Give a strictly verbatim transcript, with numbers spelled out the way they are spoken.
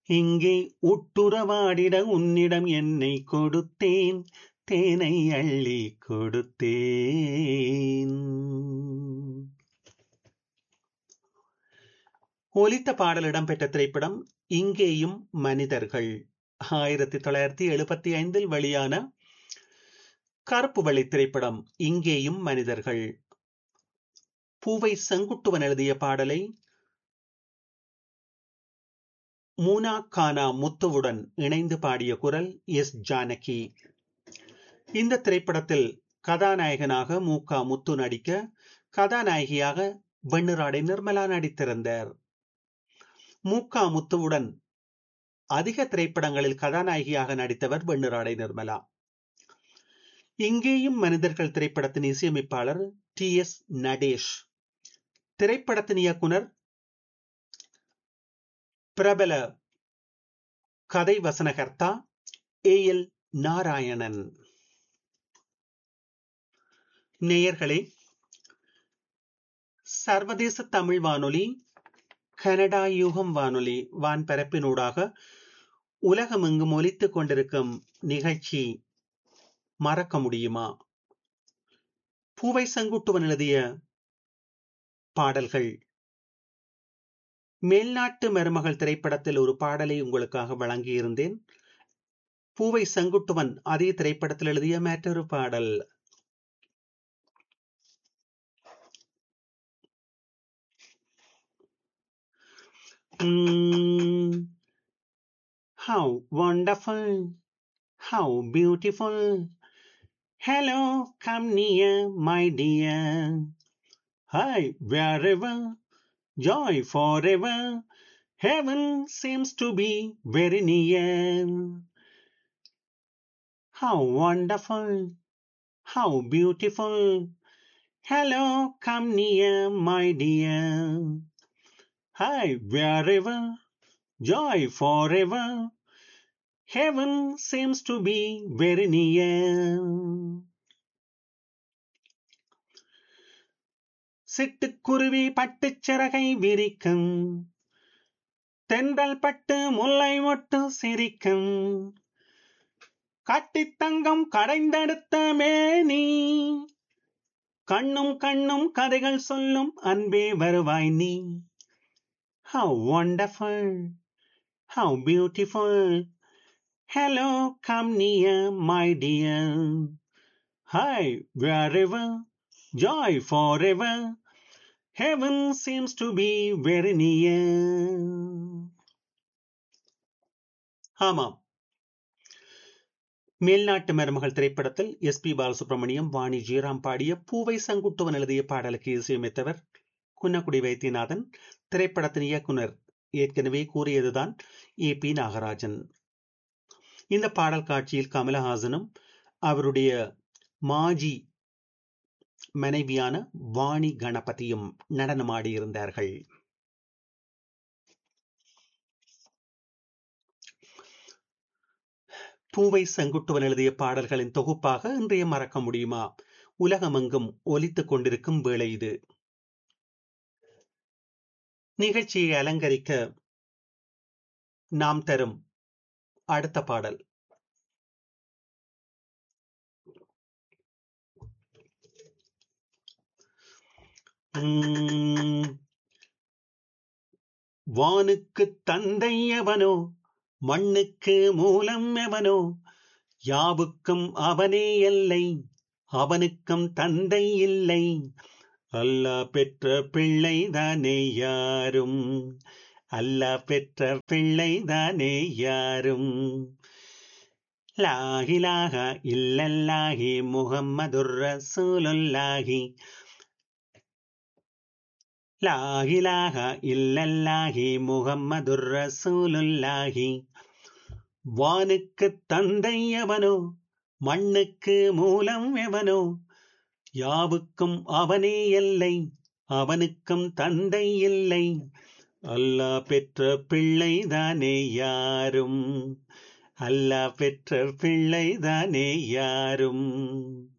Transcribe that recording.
இங்கே உட்டுறவாடிட உன்னிடம் என்னை கொடுத்தேன், தேனை அள்ளி கொடுத்தேன். ஒலித்த பாடல் இடம்பெற்ற திரைப்படம் இங்கேயும் மனிதர்கள். ஆயிரத்தி தொள்ளாயிரத்தி எழுபத்தி ஐந்தில் வெளியான கருப்பு வெள்ளை திரைப்படம் இங்கேயும் மனிதர்கள். பூவை செங்குட்டுவன் எழுதிய பாடலை மூனா கானா முத்துவுடன் இணைந்து பாடிய குரல் எஸ் ஜானகி. இந்த திரைப்படத்தில் கதாநாயகனாக மூகா முத்து நடிக்க, கதாநாயகியாக வெண்ணிராடை நிர்மலா நடித்திருந்தார். மூகா முத்துவுடன் அதிக திரைப்படங்களில் கதாநாயகியாக நடித்தவர் வெண்ணிராடை நிர்மலா. இங்கேயும் மனிதர்கள் திரைப்படத்தின் இசையமைப்பாளர் டி எஸ் நடேஷ். திரைப்படத்தின் இயக்குனர் பிரபல கதை வசனகர்த்தா ஏ எல் நாராயணன். நேயர்களே, சர்வதேச தமிழ் வானொலி கனடா யுகம் வானொலி வான்பரப்பினூடாக உலகமெங்கும் ஒலித்துக் கொண்டிருக்கும் நிகழ்ச்சி மறக்க முடியுமா? பூவை செங்குட்டுவன் எழுதிய பாடல்கள். மேல்நாட்டு மருமகள் திரைப்படத்தில் ஒரு பாடலை உங்களுக்காக வழங்கியிருந்தேன். பூவை செங்குட்டுவன் அதே திரைப்படத்தில் எழுதிய மற்றொரு பாடல். Mm, how wonderful, how beautiful. Hello, come near, my dear. Hi, wherever, joy forever. Heaven seems to be very near. How wonderful, how beautiful. Hello, come near, my dear. Hi, wherever, joy forever. Heaven seems to be very near. சிட்டுக்குருவி பட்டுச் சிறகை விரிக்கும், தென்றல் பட்டு முல்லை மொட்டு சிரிக்கும், கட்டித் தங்கம் கடைந்தெடுத்த மேனி, கண்ணும் கண்ணும் கதைகள் சொல்லும் அன்பே வருவாய் நீ. How wonderful, how beautiful. Hello, come near, my dear. Hi, wherever, joy forever. Heaven seems to be very near. ஆமாம், மேல்நாட்டு மருமகள் திரைப்படத்தில் எஸ் பி பாலசுப்ரமணியம், வாணி ஜெயராம் பாடிய பூவை செங்குட்டுவன் எழுதிய பாடலுக்கு இசையமைத்தவர் குன்னக்குடி வைத்தியநாதன். திரைப்படத்தின் இயக்குனர் ஏற்கனவே கூறியதுதான் ஏ பி நாகராஜன். இந்த பாடல் காட்சியில் கமலஹாசனும் அவருடைய மாஜி மனைவியான வாணி கணபதியும் நடனமாடியிருந்தார்கள். பூவை செங்குட்டுவன் எழுதிய பாடல்களின் தொகுப்பாக இன்றைய மறக்க முடியுமா உலகமெங்கும் ஒலித்துக் கொண்டிருக்கும் வேளை இது. நிகழ்ச்சியை அலங்கரிக்க நாம் தரும் அடுத்த பாடல் வானுக்கு தந்தை எவனோ, மண்ணுக்கு மூலம் எவனோ, யாவுக்கும் அவனே எல்லை, அவனுக்கும் தந்தை இல்லை. அல்லாஹ் பெற்ற பிள்ளைதானே யாரும், அல்லாஹ் பெற்ற பிள்ளைதானே யாரும். லா இலாஹ இல்லல்லாஹி முஹம்மதுர் ரசூலுல்லாஹி, லா இலாஹ இல்லல்லாஹி முஹம்மதுர் ரசூலுல்லாஹி. வானுக்கு தந்தை எவனோ, மண்ணுக்கு மூலம் எவனோ, யாவுக்கும் அவனே எல்லை, அவனுக்கும் தந்தை இல்லை. அல்லாஹ் பெற்ற பிள்ளைதானே யாரும், அல்லாஹ் பெற்ற பிள்ளைதானே யாரும்.